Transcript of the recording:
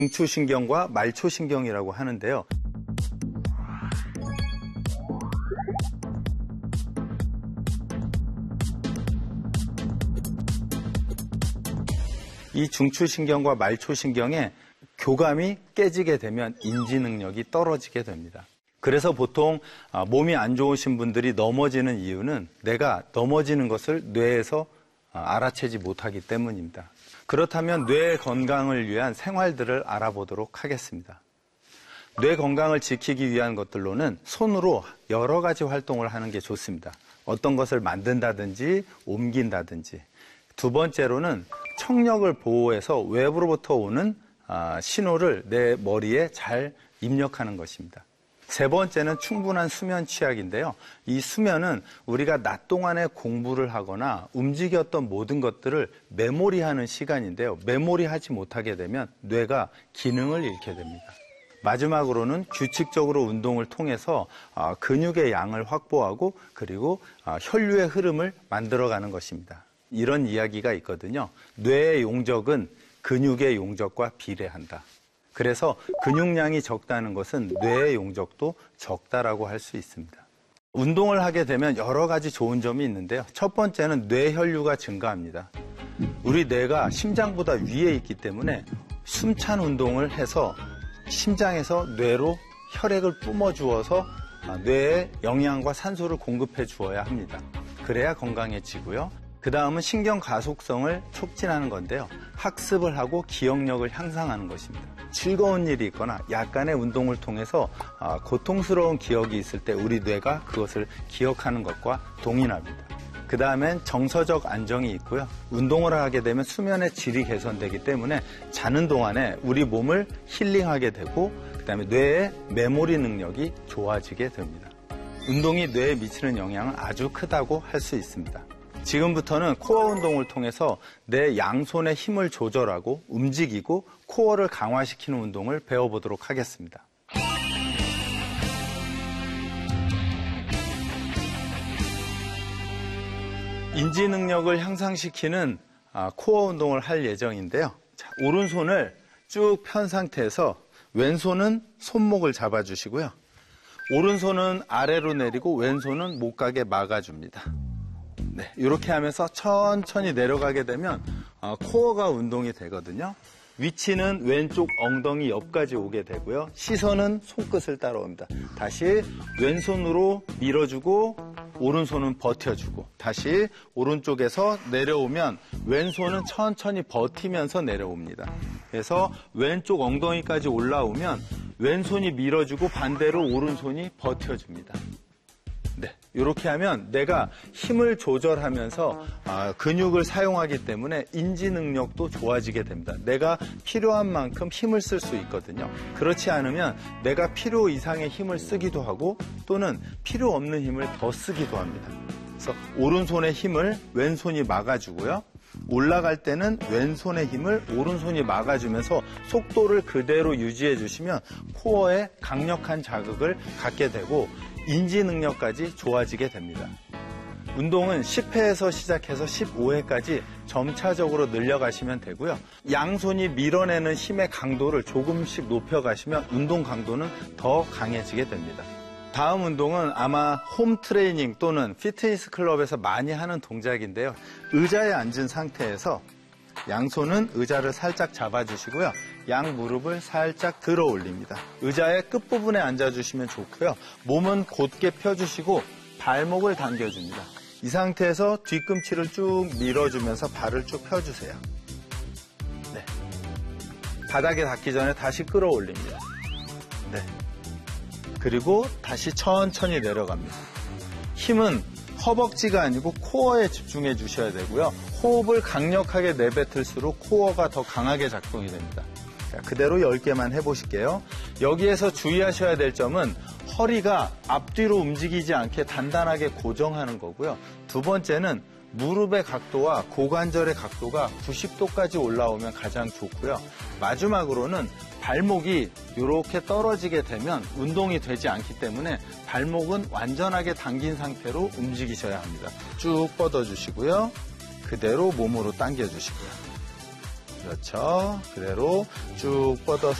중추신경과 말초신경이라고 하는데요. 이 중추신경과 말초신경에 교감이 깨지게 되면 인지 능력이 떨어지게 됩니다. 그래서 보통 몸이 안 좋으신 분들이 넘어지는 이유는 내가 넘어지는 것을 뇌에서 알아채지 못하기 때문입니다. 그렇다면 뇌 건강을 위한 생활들을 알아보도록 하겠습니다. 뇌 건강을 지키기 위한 것들로는 손으로 여러 가지 활동을 하는 게 좋습니다. 어떤 것을 만든다든지 옮긴다든지. 두 번째로는 청력을 보호해서 외부로부터 오는 신호를 내 머리에 잘 입력하는 것입니다. 세 번째는 충분한 수면 취약인데요. 이 수면은 우리가 낮 동안에 공부를 하거나 움직였던 모든 것들을 메모리하는 시간인데요. 메모리하지 못하게 되면 뇌가 기능을 잃게 됩니다. 마지막으로는 규칙적으로 운동을 통해서 근육의 양을 확보하고 그리고 혈류의 흐름을 만들어가는 것입니다. 이런 이야기가 있거든요. 뇌의 용적은 근육의 용적과 비례한다. 그래서 근육량이 적다는 것은 뇌의 용적도 적다라고 할 수 있습니다. 운동을 하게 되면 여러 가지 좋은 점이 있는데요. 첫 번째는 뇌혈류가 증가합니다. 우리 뇌가 심장보다 위에 있기 때문에 숨찬 운동을 해서 심장에서 뇌로 혈액을 뿜어주어서 뇌에 영양과 산소를 공급해 주어야 합니다. 그래야 건강해지고요. 그 다음은 신경 가속성을 촉진하는 건데요. 학습을 하고 기억력을 향상하는 것입니다. 즐거운 일이 있거나 약간의 운동을 통해서 고통스러운 기억이 있을 때 우리 뇌가 그것을 기억하는 것과 동일합니다. 그 다음엔 정서적 안정이 있고요. 운동을 하게 되면 수면의 질이 개선되기 때문에 자는 동안에 우리 몸을 힐링하게 되고 그 다음에 뇌의 메모리 능력이 좋아지게 됩니다. 운동이 뇌에 미치는 영향은 아주 크다고 할 수 있습니다. 지금부터는 코어 운동을 통해서 내 양손의 힘을 조절하고 움직이고 코어를 강화시키는 운동을 배워보도록 하겠습니다. 인지 능력을 향상시키는 코어 운동을 할 예정인데요. 자, 오른손을 쭉 편 상태에서 왼손은 손목을 잡아주시고요. 오른손은 아래로 내리고 왼손은 목각에 막아줍니다. 네, 이렇게 하면서 천천히 내려가게 되면 코어가 운동이 되거든요. 위치는 왼쪽 엉덩이 옆까지 오게 되고요. 시선은 손끝을 따라옵니다. 다시 왼손으로 밀어주고 오른손은 버텨주고 다시 오른쪽에서 내려오면 왼손은 천천히 버티면서 내려옵니다. 그래서 왼쪽 엉덩이까지 올라오면 왼손이 밀어주고 반대로 오른손이 버텨줍니다. 네, 이렇게 하면 내가 힘을 조절하면서 근육을 사용하기 때문에 인지 능력도 좋아지게 됩니다. 내가 필요한 만큼 힘을 쓸 수 있거든요. 그렇지 않으면 내가 필요 이상의 힘을 쓰기도 하고 또는 필요 없는 힘을 더 쓰기도 합니다. 그래서 오른손의 힘을 왼손이 막아주고요. 올라갈 때는 왼손의 힘을 오른손이 막아주면서 속도를 그대로 유지해 주시면 코어에 강력한 자극을 갖게 되고 인지 능력까지 좋아지게 됩니다. 운동은 10회에서 시작해서 15회까지 점차적으로 늘려가시면 되고요. 양손이 밀어내는 힘의 강도를 조금씩 높여가시면 운동 강도는 더 강해지게 됩니다. 다음 운동은 아마 홈 트레이닝 또는 피트니스 클럽에서 많이 하는 동작인데요. 의자에 앉은 상태에서 양손은 의자를 살짝 잡아주시고요. 양 무릎을 살짝 들어 올립니다. 의자의 끝부분에 앉아주시면 좋고요. 몸은 곧게 펴주시고 발목을 당겨줍니다. 이 상태에서 뒤꿈치를 쭉 밀어주면서 발을 쭉 펴주세요. 네. 바닥에 닿기 전에 다시 끌어올립니다. 네. 그리고 다시 천천히 내려갑니다. 힘은 허벅지가 아니고 코어에 집중해 주셔야 되고요. 호흡을 강력하게 내뱉을수록 코어가 더 강하게 작동이 됩니다. 자, 그대로 10개만 해보실게요. 여기에서 주의하셔야 될 점은 허리가 앞뒤로 움직이지 않게 단단하게 고정하는 거고요. 두 번째는 무릎의 각도와 고관절의 각도가 90도까지 올라오면 가장 좋고요. 마지막으로는 발목이 이렇게 떨어지게 되면 운동이 되지 않기 때문에 발목은 완전하게 당긴 상태로 움직이셔야 합니다. 쭉 뻗어주시고요. 그대로 몸으로 당겨주시고요. 그렇죠. 그대로 쭉 뻗어서